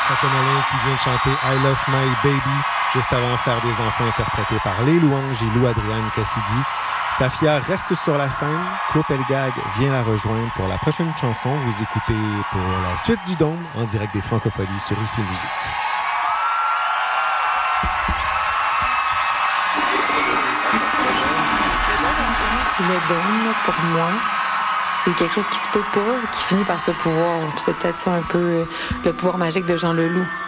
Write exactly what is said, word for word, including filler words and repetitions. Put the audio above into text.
Safia Nolin qui vient de chanter I Lost My Baby juste avant Faire des enfants interprété par Les Louanges et Lou Adrienne Cassidy. Safia reste sur la scène. Claude Pelgag vient la rejoindre pour la prochaine chanson. Vous écoutez pour la suite du Dôme en direct des Francopholies sur I C Musique. Le Dôme, pour moi, c'est quelque chose qui se peut pas, qui finit par se pouvoir. Puis c'est peut-être ça un peu le pouvoir magique de Jean Leloup.